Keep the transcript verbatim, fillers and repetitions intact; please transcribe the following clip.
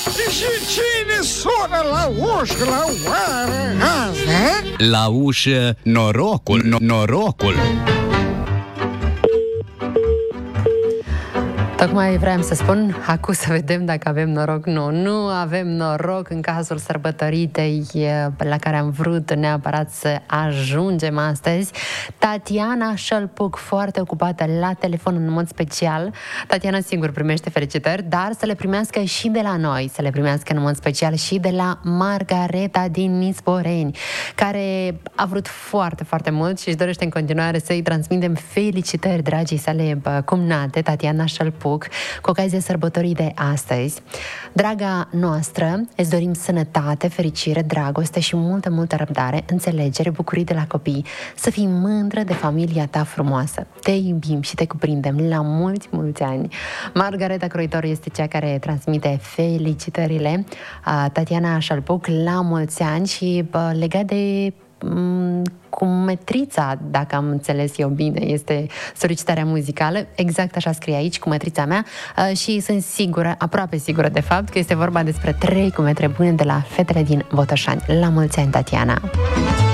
Și cine sună la ușă la oară asta? La ușă norocul, no- norocul. Tocmai vreau să spun, acum să vedem dacă avem noroc. Nu, nu avem noroc în cazul sărbătoritei la care am vrut neapărat să ajungem astăzi. Tatiana Șălpuc, foarte ocupată la telefon în mod special. Tatiana singur primește felicitări, dar să le primească și de la noi, să le primească în mod special și de la Margareta din Nisporeni, care a vrut foarte, foarte mult și își dorește în continuare să-i transmitem felicitări dragii sale cumnate, Tatiana Șălpuc, cu ocazia sărbătorii de astăzi. Draga noastră, îți dorim sănătate, fericire, dragoste și multă, multă răbdare, înțelegere, bucurii de la copii, să fii mândră de familia ta frumoasă. Te iubim și te cuprindem la mulți, mulți ani. Margareta Croitor este cea care transmite felicitările a Tatiana Șălpuc la mulți ani și bă, legat de cu metrița, dacă am înțeles eu bine, este solicitarea muzicală, exact așa scrie aici, cu metrița mea, și sunt sigură, aproape sigură de fapt, că este vorba despre trei cu metre bune de la fetele din Botoșani. La mulți ani, Tatiana!